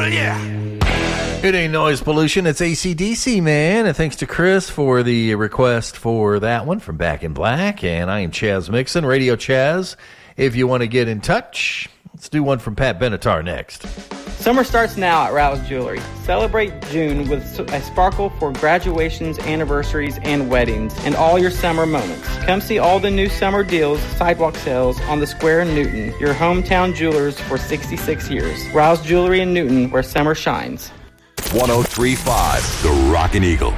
yeah. It ain't noise pollution, it's AC/DC, man. And thanks to Chris for the request for that one from Back in Black. And I am Chaz Mixon, Radio Chaz. If you want to get in touch, let's do one from Pat Benatar next. Summer starts now at Rouse Jewelry. Celebrate June with a sparkle for graduations, anniversaries, and weddings, and all your summer moments. Come see all the new summer deals, sidewalk sales on the Square in Newton, your hometown jewelers for 66 years. Rouse Jewelry in Newton, where summer shines. 103.5 The Rockin' Eagle.